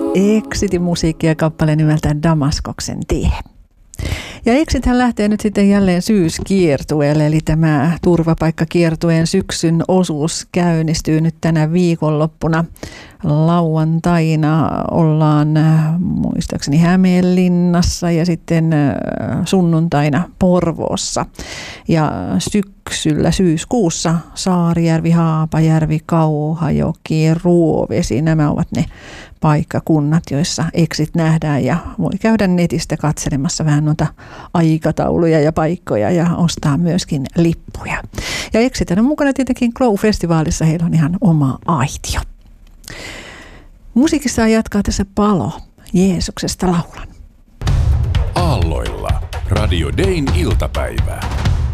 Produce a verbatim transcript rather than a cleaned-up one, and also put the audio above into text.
Exitin musiikkia kappale nimeltään Damaskoksen tie. Ja Exithän lähtee nyt sitten jälleen syyskiertueelle, eli tämä turvapaikkakiertueen syksyn osuus käynnistyy nyt tänä viikonloppuna. Lauantaina ollaan muistaakseni Hämeenlinnassa ja sitten sunnuntaina Porvoossa. Ja syksyllä syyskuussa Saarijärvi, Haapajärvi, Kauhajoki, Ruovesi, nämä ovat ne paikkakunnat, joissa Exit nähdään ja voi käydä netistä katselemassa vähän noita aikatauluja ja paikkoja ja ostaa myöskin lippuja. Ja Exit on mukana tietenkin Glow-festivaalissa, heillä on ihan oma aitio. Musiikissa jatkaa tässä Palo, Jeesuksesta laulan. Aalloilla Radio Dayn iltapäivää.